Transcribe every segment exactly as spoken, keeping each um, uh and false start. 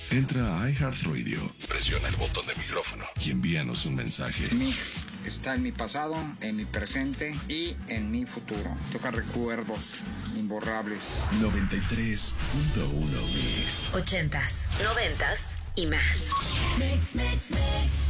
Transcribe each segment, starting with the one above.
Entra a iHeartRadio, presiona el botón de micrófono y envíanos un mensaje. Mix está en mi pasado, en mi presente y en mi futuro. Toca recuerdos imborrables. noventa y tres punto uno Mix. Ochentas, noventas y más. Mix, mix, mix.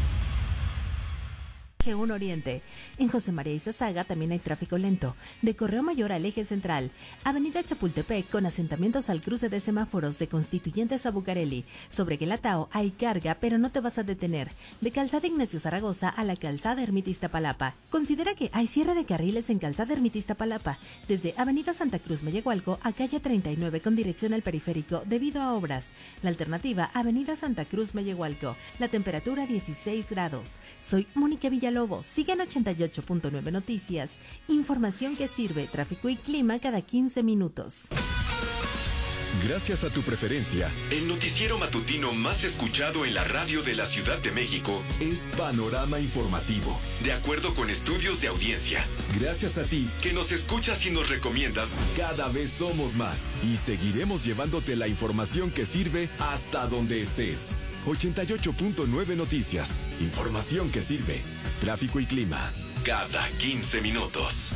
G uno Oriente. En José María Izazaga también hay tráfico lento. De Correo Mayor al Eje Central. Avenida Chapultepec con asentamientos al cruce de semáforos de Constituyentes a Bucareli. Sobre Guelatao hay carga, pero no te vas a detener. De Calzada Ignacio Zaragoza a la Calzada Ermita Iztapalapa. Considera que hay cierre de carriles en Calzada Ermita Iztapalapa. Desde Avenida Santa Cruz Mellehualco a calle treinta y nueve con dirección al periférico debido a obras. La alternativa, Avenida Santa Cruz Mellehualco. La temperatura dieciséis grados. Soy Mónica Villalobos. Sigan ochenta y ocho punto nueve Noticias. Información que sirve, tráfico y clima cada quince minutos. Gracias a tu preferencia, el noticiero matutino más escuchado en la radio de la Ciudad de México es Panorama Informativo, de acuerdo con estudios de audiencia. Gracias a ti, que nos escuchas y nos recomiendas, cada vez somos más y seguiremos llevándote la información que sirve hasta donde estés. ochenta y ocho punto nueve Noticias, información que sirve, tráfico y clima, cada quince minutos.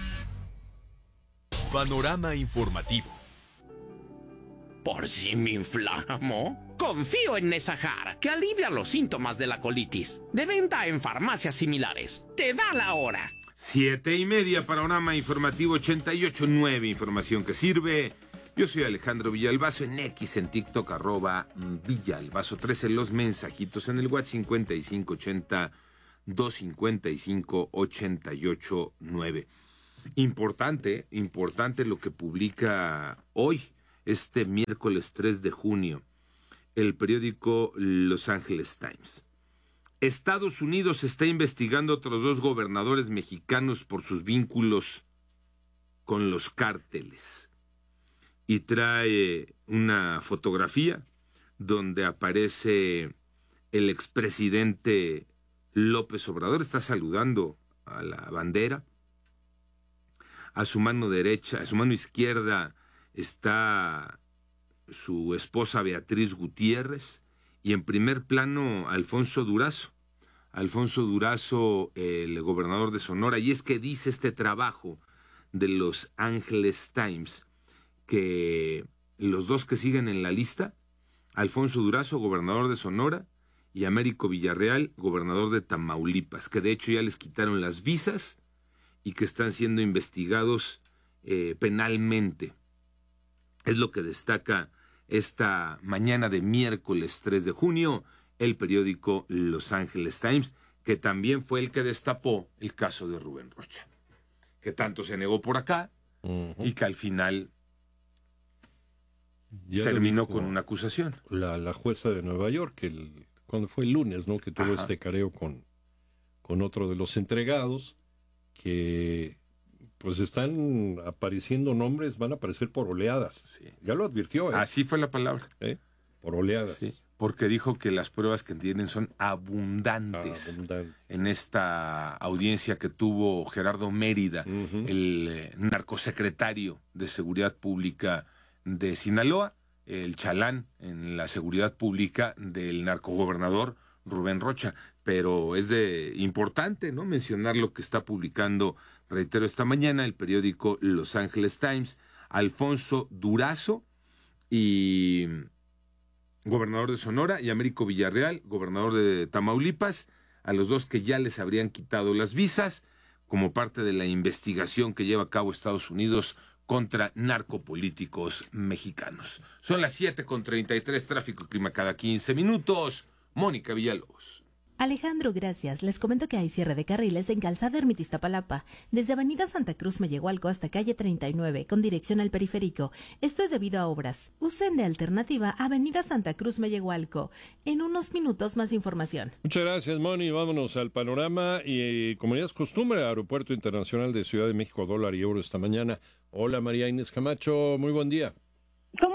Panorama Informativo. Por si me inflamo, confío en Nesajar, que alivia los síntomas de la colitis. De venta en farmacias similares. Te da la hora. Siete y media, Panorama Informativo ochenta y ocho punto nueve, información que sirve. Yo soy Alejandro Villalbazo, en X, en TikTok, arroba Villalbazo trece, los mensajitos en el WhatsApp cincuenta y cinco ochenta, doscientos cincuenta y cinco, ochenta y ocho nueve. Importante, importante lo que publica hoy, este miércoles tres de junio, el periódico Los Angeles Times. Estados Unidos está investigando a otros dos gobernadores mexicanos por sus vínculos con los cárteles. Y trae una fotografía donde aparece el expresidente López Obrador, está saludando a la bandera. A su mano derecha, a su mano izquierda está su esposa Beatriz Gutiérrez y en primer plano Alfonso Durazo. Alfonso Durazo, el gobernador de Sonora, y es que dice este trabajo de Los Angeles Times que los dos que siguen en la lista, Alfonso Durazo, gobernador de Sonora, y Américo Villarreal, gobernador de Tamaulipas, que de hecho ya les quitaron las visas y que están siendo investigados eh, penalmente. Es lo que destaca esta mañana de miércoles tres de junio el periódico Los Angeles Times, que también fue el que destapó el caso de Rubén Rocha, que tanto se negó por acá uh-huh. y que al final ya terminó con una acusación. La, la jueza de Nueva York, que el, cuando fue el lunes, ¿no? Que tuvo Ajá. este careo con, con otro de los entregados, que pues están apareciendo nombres, van a aparecer por oleadas. Sí. Ya lo advirtió. ¿eh? Así fue la palabra. ¿Eh? Por oleadas. Sí, porque dijo que las pruebas que tienen son abundantes. abundantes. En esta audiencia que tuvo Gerardo Mérida, uh-huh. el eh, narcosecretario de Seguridad Pública de Sinaloa, el chalán en la seguridad pública del narcogobernador Rubén Rocha. Pero es de importante, ¿no?, mencionar lo que está publicando, reitero, esta mañana el periódico Los Angeles Times. Alfonso Durazo, y gobernador de Sonora, y Américo Villarreal, gobernador de Tamaulipas, a los dos que ya les habrían quitado las visas como parte de la investigación que lleva a cabo Estados Unidos contra narcopolíticos mexicanos. Son las siete con treinta y tres, tráfico y clima cada quince minutos. Mónica Villalobos. Alejandro, gracias. Les comento que hay cierre de carriles en Calzada Ermita Iztapalapa, desde Avenida Santa Cruz Mellehualco hasta calle treinta y nueve, con dirección al periférico. Esto es debido a obras. Usen de alternativa Avenida Santa Cruz Mellehualco. En unos minutos más información. Muchas gracias, Moni. Vámonos al panorama y, como ya es costumbre, Aeropuerto Internacional de Ciudad de México, dólar y euro esta mañana. Hola, María Inés Camacho. Muy buen día. ¿Cómo estás, Iñaki?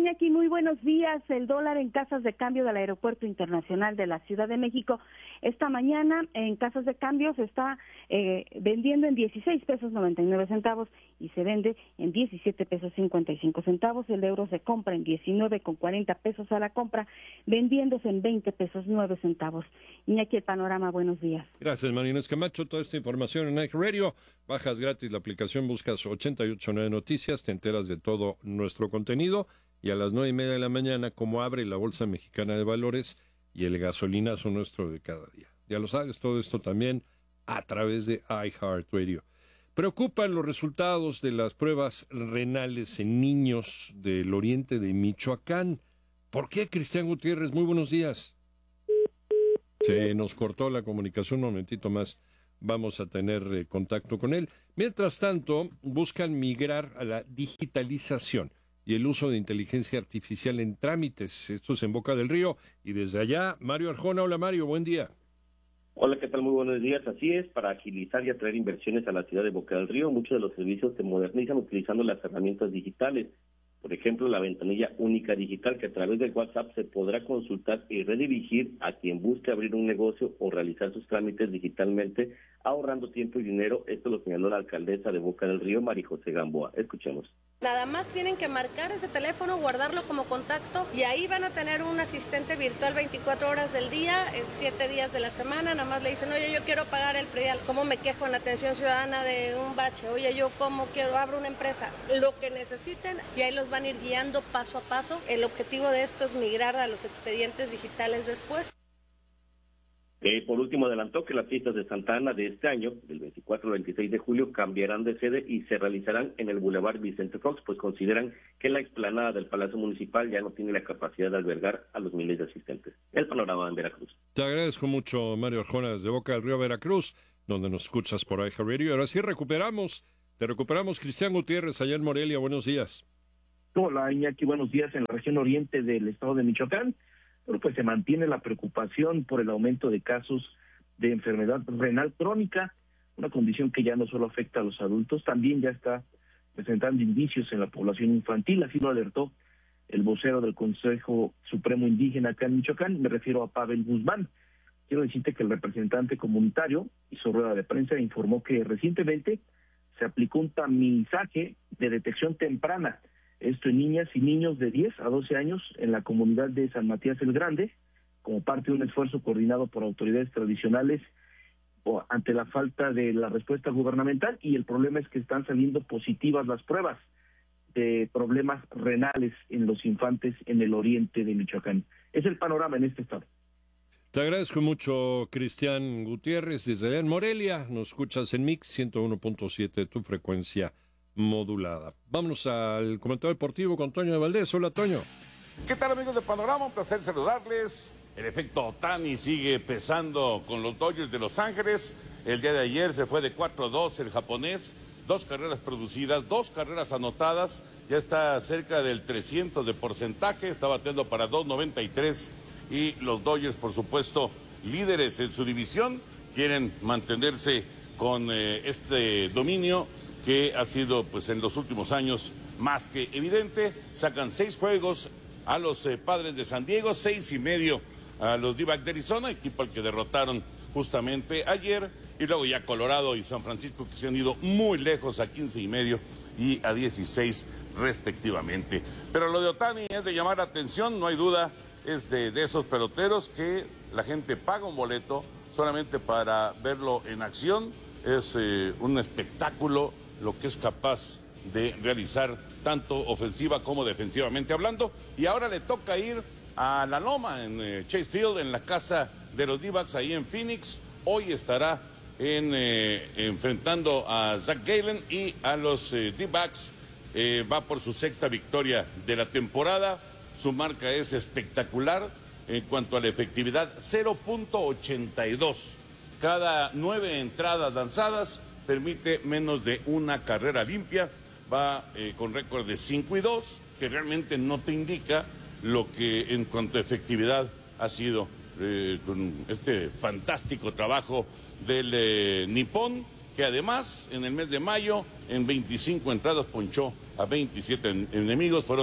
Iñaki, muy buenos días. El dólar en casas de cambio del Aeropuerto Internacional de la Ciudad de México esta mañana en casas de cambio se está eh, vendiendo en dieciséis pesos noventa y nueve centavos y se vende en diecisiete pesos cincuenta y cinco centavos. El euro se compra en diecinueve con cuarenta pesos a la compra, vendiéndose en veinte pesos nueve centavos. Iñaki, el panorama, buenos días. Gracias, Marina Escamacho. Toda esta información en iHeartRadio. Bajas gratis la aplicación, buscas ochenta y ocho nueve Noticias, te enteras de todo nuestro contenido. Y a las nueve y media de la mañana, como abre la Bolsa Mexicana de Valores y el gasolinazo nuestro de cada día. Ya lo sabes, todo esto también a través de iHeartRadio. Preocupan los resultados de las pruebas renales en niños del oriente de Michoacán. ¿Por qué, Cristian Gutiérrez? Muy buenos días. Se nos cortó la comunicación, un momentito más vamos a tener eh, contacto con él. Mientras tanto, buscan migrar a la digitalización y el uso de inteligencia artificial en trámites. Esto es en Boca del Río. Y desde allá, Mario Arjona. Hola, Mario, buen día. Hola, ¿qué tal? Muy buenos días. Así es, para agilizar y atraer inversiones a la ciudad de Boca del Río, muchos de los servicios se modernizan utilizando las herramientas digitales. Por ejemplo, la ventanilla única digital, que a través del WhatsApp se podrá consultar y redirigir a quien busque abrir un negocio o realizar sus trámites digitalmente, ahorrando tiempo y dinero. Esto lo señaló la alcaldesa de Boca del Río, María José Gamboa. Escuchemos. Nada más tienen que marcar ese teléfono, guardarlo como contacto y ahí van a tener un asistente virtual veinticuatro horas del día, siete días de la semana. Nada más le dicen, oye, yo quiero pagar el predial, ¿cómo me quejo en atención ciudadana de un bache? Oye, yo cómo quiero, abro una empresa, lo que necesiten y ahí los van a ir guiando paso a paso. El objetivo de esto es migrar a los expedientes digitales después. Eh, por último, adelantó que las fiestas de Santa Ana de este año, del veinticuatro al veintiséis de julio, cambiarán de sede y se realizarán en el Boulevard Vicente Fox, pues consideran que la explanada del Palacio Municipal ya no tiene la capacidad de albergar a los miles de asistentes. El panorama en Veracruz. Te agradezco mucho, Mario Arjona, desde Boca del Río, Veracruz, donde nos escuchas por iHeartRadio. Ahora sí recuperamos, te recuperamos, Cristian Gutiérrez, allá en Morelia. Buenos días. Hola, Iñaki, buenos días. En la región oriente del estado de Michoacán, bueno, pues se mantiene la preocupación por el aumento de casos de enfermedad renal crónica, una condición que ya no solo afecta a los adultos, también ya está presentando indicios en la población infantil, así lo alertó el vocero del Consejo Supremo Indígena acá en Michoacán, me refiero a Pavel Guzmán. Quiero decirte que el representante comunitario hizo rueda de prensa e informó que recientemente se aplicó un tamizaje de detección temprana, esto en niñas y niños de diez a doce años en la comunidad de San Matías el Grande, como parte de un esfuerzo coordinado por autoridades tradicionales ante la falta de la respuesta gubernamental, y el problema es que están saliendo positivas las pruebas de problemas renales en los infantes en el oriente de Michoacán. Es el panorama en este estado. Te agradezco mucho, Cristian Gutiérrez, desde allá en Morelia. Nos escuchas en Mix ciento uno punto siete, tu frecuencia modulada. Vámonos al comentario deportivo con Toño de Valdés. Hola, Toño. ¿Qué tal, amigos de Panorama? Un placer saludarles. El efecto Ohtani sigue pesando con los Dodgers de Los Ángeles. El día de ayer se fue de cuatro a dos el japonés. Dos carreras producidas, dos carreras anotadas. Ya está cerca del trescientos de porcentaje. Está bateando para dos noventa y tres. Y los Dodgers, por supuesto, líderes en su división, quieren mantenerse con eh, este dominio que ha sido, pues, en los últimos años más que evidente. Sacan seis juegos a los eh, Padres de San Diego, seis y medio a los D-backs de Arizona, equipo al que derrotaron justamente ayer, y luego ya Colorado y San Francisco, que se han ido muy lejos a quince y medio y a dieciséis respectivamente. Pero lo de Ohtani es de llamar la atención, no hay duda, es de, de esos peloteros que la gente paga un boleto solamente para verlo en acción. Es eh, un espectáculo lo que es capaz de realizar tanto ofensiva como defensivamente hablando, y ahora le toca ir a la Loma en eh, Chase Field, en la casa de los D-backs ahí en Phoenix. Hoy estará en, eh, enfrentando a Zach Gallen y a los eh, D-backs. Eh, va por su sexta victoria de la temporada. Su marca es espectacular en cuanto a la efectividad, cero punto ochenta y dos. Cada nueve entradas lanzadas permite menos de una carrera limpia. Va eh, con récord de cinco y dos, que realmente no te indica lo que en cuanto a efectividad ha sido eh, con este fantástico trabajo del eh, nipón, que además en el mes de mayo en veinticinco entradas ponchó a veintisiete en, enemigos. Fueron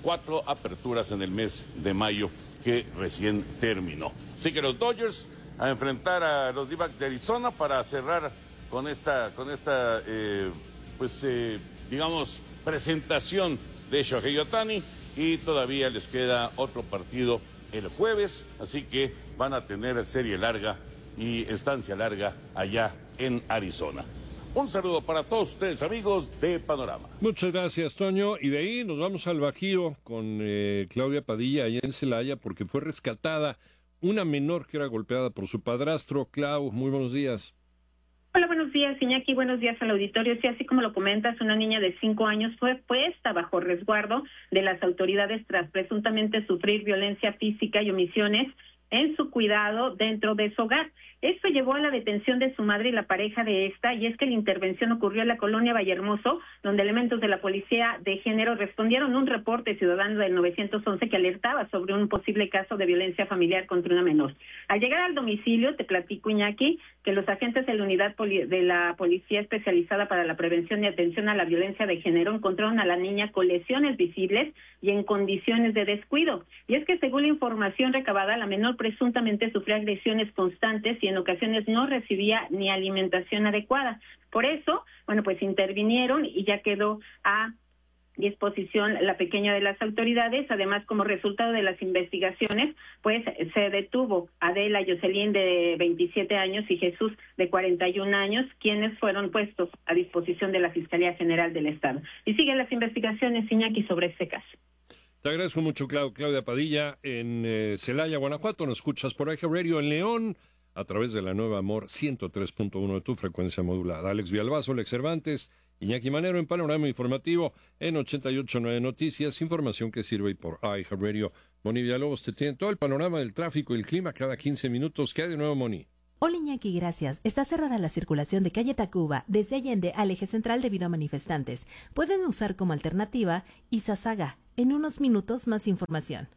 cuatro aperturas en el mes de mayo que recién terminó. Así que los Dodgers a enfrentar a los D-backs de Arizona para cerrar con esta, con esta eh, pues eh, digamos, presentación de Shohei Ohtani, y todavía les queda otro partido el jueves, así que van a tener serie larga y estancia larga allá en Arizona. Un saludo para todos ustedes, amigos de Panorama. Muchas gracias, Toño. Y de ahí nos vamos al Bajío con eh, Claudia Padilla, allá en Celaya, porque fue rescatada una menor que era golpeada por su padrastro. Clau, muy buenos días. Hola, buenos días, Iñaki. Buenos días al auditorio. Sí, así como lo comentas, una niña de cinco años fue puesta bajo resguardo de las autoridades tras presuntamente sufrir violencia física y omisiones en su cuidado dentro de su hogar. Esto llevó a la detención de su madre y la pareja de esta, y es que la intervención ocurrió en la colonia Vallehermoso, donde elementos de la Policía de Género respondieron a un reporte ciudadano del nueve once que alertaba sobre un posible caso de violencia familiar contra una menor. Al llegar al domicilio, te platico, Iñaki, que los agentes de la unidad poli- de la Policía Especializada para la Prevención y Atención a la Violencia de Género encontraron a la niña con lesiones visibles y en condiciones de descuido. Y es que según la información recabada, la menor presuntamente sufría agresiones constantes y en ocasiones no recibía ni alimentación adecuada. Por eso, bueno, pues intervinieron y ya quedó a disposición la pequeña de las autoridades. Además, como resultado de las investigaciones, pues se detuvo a Adela Jocelyn de veintisiete años y Jesús de cuarenta y un años, quienes fueron puestos a disposición de la Fiscalía General del Estado. Y siguen las investigaciones, Iñaki, sobre este caso. Te agradezco mucho, Clau- Claudia Padilla, en eh, Celaya, Guanajuato. Nos escuchas por I G Radio en León, a través de la nueva Amor ciento tres punto uno de tu frecuencia modulada. Alex Villalbazo, Alex Cervantes, Iñaki Manero en Panorama Informativo en ochenta y ocho punto nueve Noticias, información que sirve por I G Radio. Moni Villalobos te tiene todo el panorama del tráfico y el clima cada quince minutos. ¿Qué hay de nuevo, Moni? Hola, Iñaki, gracias. Está cerrada la circulación de calle Tacuba desde Allende al eje central debido a manifestantes. Pueden usar como alternativa Izazaga. En unos minutos más información.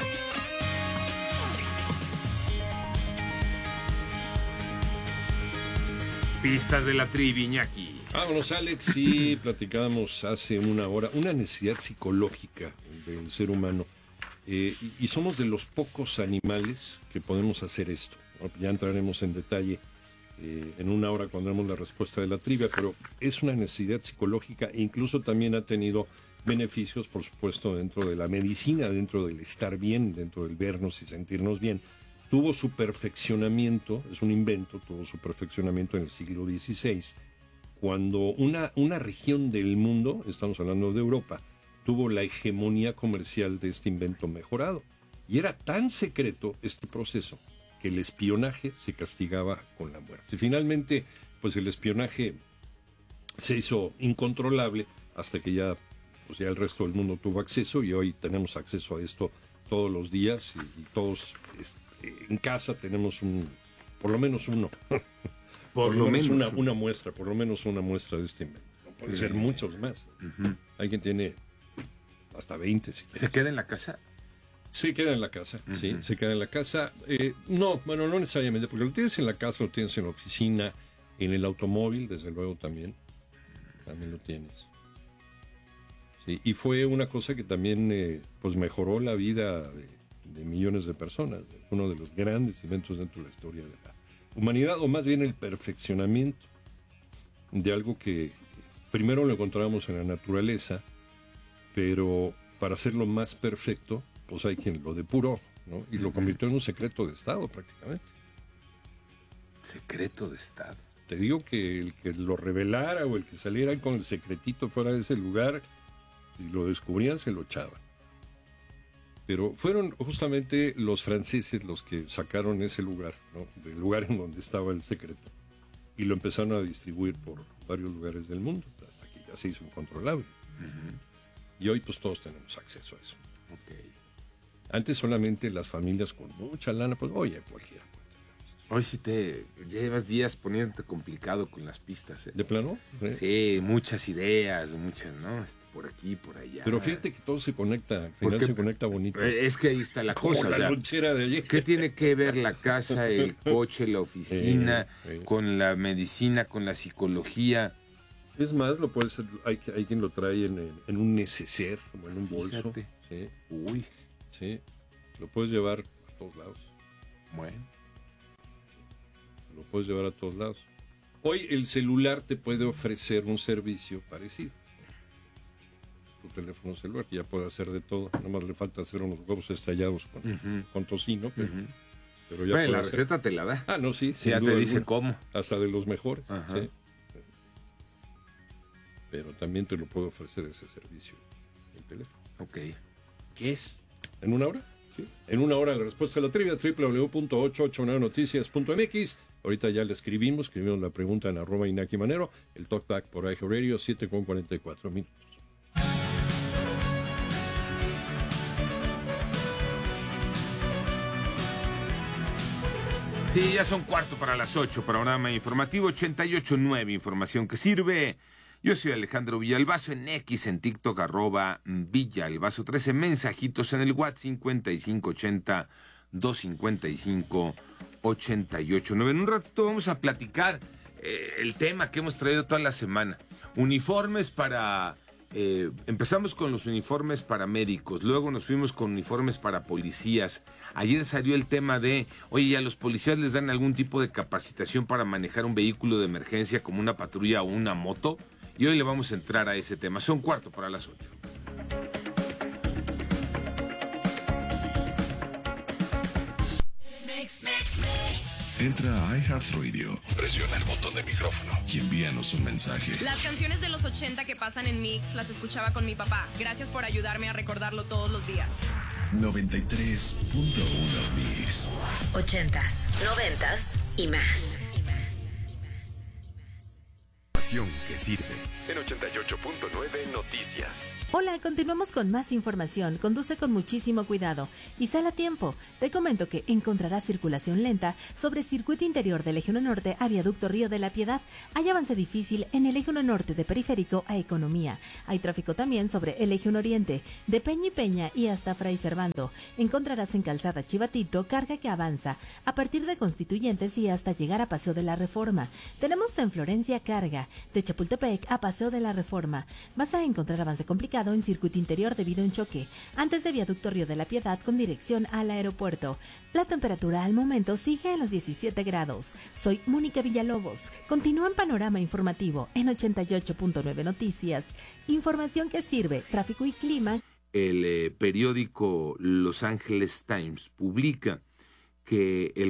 Pistas de la trivia, Iñaki. Vámonos, Alex. Sí, platicábamos hace una hora una necesidad psicológica del ser humano. Eh, y, y somos de los pocos animales que podemos hacer esto. Ya entraremos en detalle eh, en una hora cuando demos la respuesta de la trivia, pero es una necesidad psicológica e incluso también ha tenido beneficios, por supuesto, dentro de la medicina, dentro del estar bien, dentro del vernos y sentirnos bien. Tuvo su perfeccionamiento, es un invento, tuvo su perfeccionamiento en el siglo dieciséis, cuando una, una región del mundo, estamos hablando de Europa, tuvo la hegemonía comercial de este invento mejorado. Y era tan secreto este proceso que el espionaje se castigaba con la muerte. Finalmente, pues el espionaje se hizo incontrolable hasta que ya, pues ya el resto del mundo tuvo acceso, y hoy tenemos acceso a esto todos los días, y, y todos este, en casa tenemos un, por lo menos uno, por, por lo, lo menos, menos una, una muestra, por lo menos una muestra de este invento. No pueden ser muchos más. Uh-huh. Hay quien tiene hasta veinte. Si ¿Se queda en la casa? Se queda en la casa, uh-huh. sí, se queda en la casa. Eh, no, bueno, no necesariamente, porque lo tienes en la casa, lo tienes en la oficina, en el automóvil, desde luego también, también lo tienes. Sí, y fue una cosa que también eh, pues mejoró la vida de, de millones de personas. Fue uno de los grandes eventos dentro de la historia de la humanidad, o más bien el perfeccionamiento de algo que primero lo encontramos en la naturaleza, pero para hacerlo más perfecto, pues hay quien lo depuró, ¿no? Y lo convirtió en un secreto de Estado prácticamente. Secreto de Estado. Te digo que el que lo revelara o el que saliera con el secretito fuera de ese lugar y lo descubrían, se lo echaban. Pero fueron justamente los franceses los que sacaron ese lugar, ¿no? Del lugar en donde estaba el secreto, y lo empezaron a distribuir por varios lugares del mundo, hasta que ya se hizo incontrolable. Uh-huh. Y hoy pues todos tenemos acceso a eso. Okay. Antes solamente las familias con mucha lana, pues oye, cualquiera. Hoy sí te llevas días poniéndote complicado con las pistas. ¿eh? ¿De plano? ¿Eh? Sí, muchas ideas, muchas, ¿no? Este, por aquí, por allá. Pero fíjate que todo se conecta, al final se conecta bonito. Es que ahí está la Como cosa. la o sea, lonchera de ayer. ¿Qué tiene que ver la casa, el coche, la oficina, eh, eh. con la medicina, con la psicología? Es más, lo puedes, hay, hay quien lo trae en, en un neceser, como en un bolso. Sí. Uy. Sí, lo puedes llevar a todos lados. Bueno. Lo puedes llevar a todos lados. Hoy el celular te puede ofrecer un servicio parecido. Tu teléfono celular, que ya puede hacer de todo. Nada más le falta hacer unos huevos estallados con, uh-huh. con tocino, pero, uh-huh. pero ya bueno, la hacer. receta te la da. Ah, no, sí. sí ya te dice alguna, cómo. Hasta de los mejores. Uh-huh. Sí. Pero también te lo puede ofrecer ese servicio en teléfono. Ok. ¿Qué es? ¿En una hora? Sí. En una hora la respuesta a la trivia, doble u doble u doble u punto ochocientos ochenta y nueve noticias punto m x. Ahorita ya le escribimos, escribimos la pregunta en arroba Inaki Manero, el talkback por I G Radio, siete con cuarenta y cuatro minutos. Sí, ya son cuarto para las ocho, panorama informativo ochenta y ocho nueve, información que sirve. Yo soy Alejandro Villalbazo, en X, en TikTok, arroba Villalbazo trece, mensajitos en el WhatsApp cincuenta y cinco ochenta, doscientos cincuenta y cinco, ochenta y ocho nueve. En un ratito vamos a platicar eh, el tema que hemos traído toda la semana. Uniformes para... Eh, empezamos con los uniformes para médicos, luego nos fuimos con uniformes para policías. Ayer salió el tema de, oye, ¿ya los policías les dan algún tipo de capacitación para manejar un vehículo de emergencia como una patrulla o una moto? Y hoy le vamos a entrar a ese tema. Son cuarto para las ocho. Entra a iHeartRadio, presiona el botón de micrófono y envíanos un mensaje. Las canciones de los ochenta que pasan en Mix las escuchaba con mi papá. Gracias por ayudarme a recordarlo todos los días. noventa y tres punto uno Mix. Ochentas, noventas y más. Que sirve en ochenta y ocho punto nueve Noticias. Hola, continuamos con más información. Conduce con muchísimo cuidado y sal a tiempo. Te comento que encontrarás circulación lenta sobre circuito interior del Eje uno Norte a Viaducto Río de la Piedad. Hay avance difícil en el Eje uno Norte de Periférico a Economía. Hay tráfico también sobre el Eje uno Oriente de Peña y Peña y hasta Fray Servando. Encontrarás en Calzada Chivatito carga que avanza a partir de Constituyentes y hasta llegar a Paseo de la Reforma. Tenemos en Florencia carga de Chapultepec a Paseo de la Reforma. Vas a encontrar avance complicado en circuito interior debido a un choque antes de Viaducto Río de la Piedad con dirección al aeropuerto. La temperatura al momento sigue en los diecisiete grados. Soy Mónica Villalobos. Continúa en Panorama Informativo en ochenta y ocho punto nueve Noticias. Información que sirve, tráfico y clima. El eh, periódico Los Angeles Times publica que el